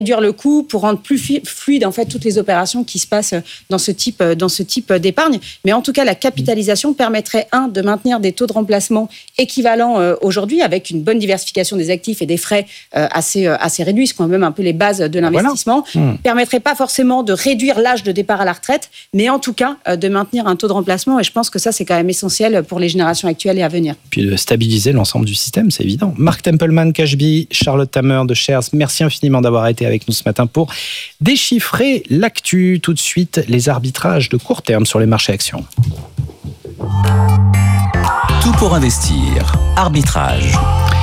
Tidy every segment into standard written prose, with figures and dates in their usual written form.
réduire le coût, pour rendre plus fluide en fait toutes les opérations qui se passent dans ce type d'épargne. Mais en tout cas, la capitalisation permettrait de maintenir des taux de remplacement équivalents aujourd'hui, avec une bonne diversification des actifs et des frais assez réduits, ce qui sont même un peu les bases de l'investissement. Permettrait pas forcément de réduire l'âge de départ à la retraite, mais en tout cas de maintenir un taux de remplacement. Et je pense que ça, c'est quand même essentiel pour les générations actuelles et à venir. Puis de stabiliser l'ensemble du système, c'est évident. Marc Templeman, Cashbee, Charlotte Hammer de Shares, merci infiniment d'avoir été avec nous ce matin pour déchiffrer l'actu. Tout de suite, les arbitrages de court terme sur les marchés actions. Tout pour investir. Arbitrage.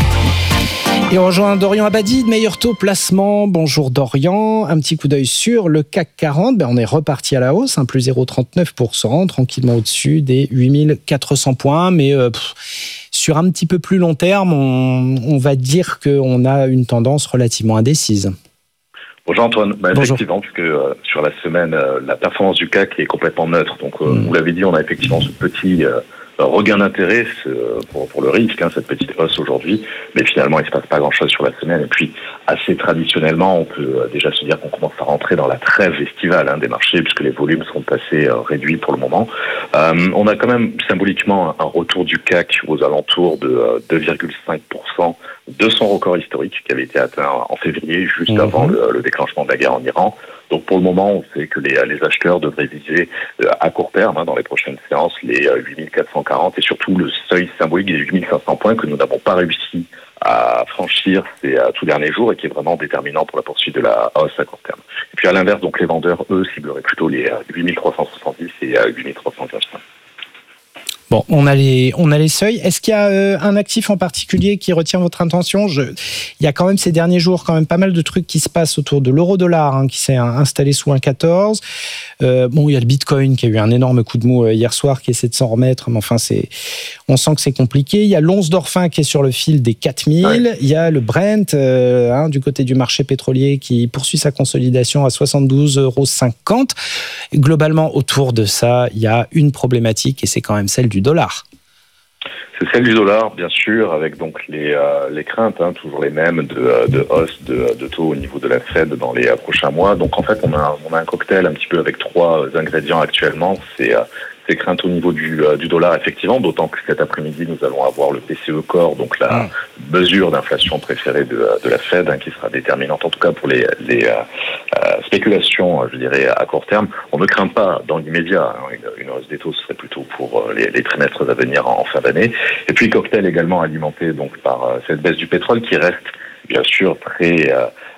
Et on rejoint Dorian Abadi de Meilleur Taux Placement. Bonjour Dorian. Un petit coup d'œil sur le CAC 40. On est reparti à la hausse, plus 0,39%, tranquillement au-dessus des 8400 points. Mais sur un petit peu plus long terme, on va dire qu'on a une tendance relativement indécise. Bonjour Antoine. Bonjour. Effectivement, puisque sur la semaine, la performance du CAC est complètement neutre. Donc, vous l'avez dit, on a effectivement ce petit regain d'intérêt pour le risque, cette petite hausse aujourd'hui. Mais finalement, il ne se passe pas grand-chose sur la semaine. Et puis, assez traditionnellement, on peut déjà se dire qu'on commence à rentrer dans la trêve estivale des marchés, puisque les volumes sont assez réduits pour le moment. On a quand même symboliquement un retour du CAC aux alentours de 2,5% de son record historique qui avait été atteint en février, juste avant le déclenchement de la guerre en Iran. Donc pour le moment, on sait que les acheteurs devraient viser à court terme, dans les prochaines séances, les 8440 et surtout le seuil symbolique des 8500 points que nous n'avons pas réussi à franchir ces tout derniers jours et qui est vraiment déterminant pour la poursuite de la hausse à court terme. Et puis à l'inverse, donc les vendeurs, eux, cibleraient plutôt les 8370 et 8315 points. Bon, on a les seuils. Est-ce qu'il y a un actif en particulier qui retient votre attention ? Il y a quand même ces derniers jours pas mal de trucs qui se passent autour de l'euro-dollar qui s'est installé sous 1,14. Il y a le Bitcoin qui a eu un énorme coup de mou hier soir qui essaie de s'en remettre, mais enfin on sent que c'est compliqué. Il y a l'once d'or fin qui est sur le fil des 4000. Ouais. Il y a le Brent du côté du marché pétrolier qui poursuit sa consolidation à 72,50 €. Globalement, autour de ça, il y a une problématique et c'est quand même celle du dollar. C'est celle du dollar, bien sûr, avec donc les craintes, toujours les mêmes de hausse de taux au niveau de la Fed dans les prochains mois. Donc en fait, on a un cocktail un petit peu avec trois ingrédients actuellement. C'est ces craintes au niveau du dollar, effectivement, d'autant que cet après-midi, nous allons avoir le PCE Core, donc la mesure d'inflation préférée de la Fed, qui sera déterminante, en tout cas pour les spéculations, je dirais, à court terme. On ne craint pas dans l'immédiat une hausse des taux, ce serait plutôt pour les trimestres à venir en fin d'année. Et puis, cocktail également alimenté donc par cette baisse du pétrole qui reste, bien sûr, très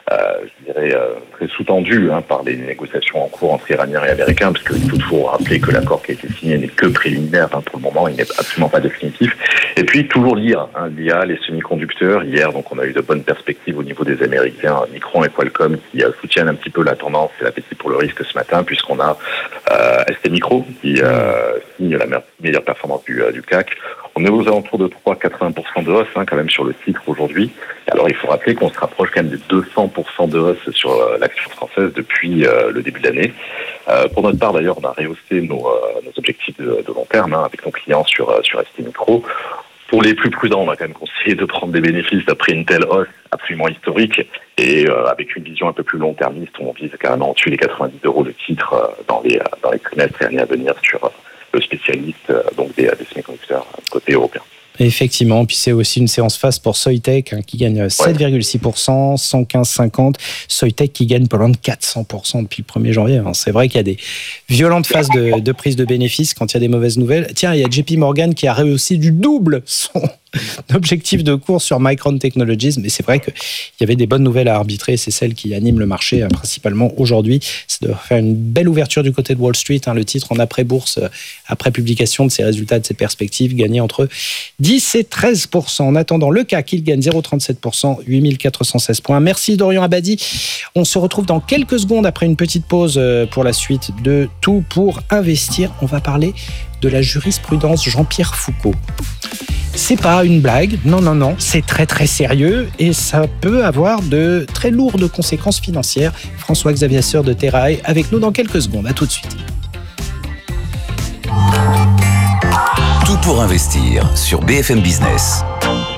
sous-tendu par les négociations en cours entre Iraniens et Américains, parce qu'il faut toujours rappeler que l'accord qui a été signé n'est que préliminaire pour le moment, il n'est absolument pas définitif. Et puis toujours l'IA, les semi-conducteurs. Hier, donc on a eu de bonnes perspectives au niveau des Américains, Micron et Qualcomm, qui soutiennent un petit peu la tendance et l'appétit pour le risque ce matin, puisqu'on a STMicro qui signe la meilleure performance du CAC. On est aux alentours de 3,80% de hausse quand même sur le titre aujourd'hui. Alors il faut rappeler qu'on se rapproche quand même de 200% de hausse sur l'action française depuis le début de l'année. Pour notre part d'ailleurs, on a rehaussé nos objectifs de long terme avec nos clients sur STMicro. Pour les plus prudents, on a quand même conseillé de prendre des bénéfices après une telle hausse absolument historique et avec une vision un peu plus long-termiste, on vise carrément au-dessus des 90 € le titre dans les trimestres et années à venir sur le spécialiste donc des semi-conducteurs côté européen. Effectivement, puis c'est aussi une séance face pour Soitec qui gagne 7,6%, 115,50. Soitec qui gagne pas loin de 400% depuis le 1er janvier. C'est vrai qu'il y a des violentes phases de prise de bénéfices quand il y a des mauvaises nouvelles. Tiens, il y a JP Morgan qui a rehaussé du double son objectif de cours sur Micron Technologies, mais c'est vrai qu'il y avait des bonnes nouvelles à arbitrer, c'est celles qui animent le marché principalement aujourd'hui. Ça doit faire une belle ouverture du côté de Wall Street, le titre en après-bourse, après publication de ses résultats, de ses perspectives, gagné entre 10 et 13%. En attendant, le CAC, il gagne 0,37%, 8416 points. Merci Dorian Abadi. On se retrouve dans quelques secondes après une petite pause pour la suite de Tout pour investir. On va parler de la jurisprudence Jean-Pierre Foucault. C'est pas une blague, non, c'est très très sérieux et ça peut avoir de très lourdes conséquences financières. François-Xavier Seur de Terrae avec nous dans quelques secondes, à tout de suite. Tout pour investir sur BFM Business.